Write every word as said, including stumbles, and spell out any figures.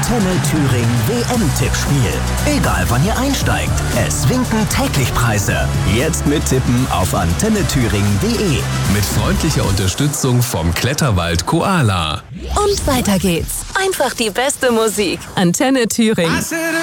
Antenne Thüringen W M-Tippspiel. Egal wann ihr einsteigt, es winken täglich Preise. Jetzt mittippen auf antenne thüringen punkt de. Mit freundlicher Unterstützung vom Kletterwald Koala. Und weiter geht's. Einfach die beste Musik. Antenne Thüringen.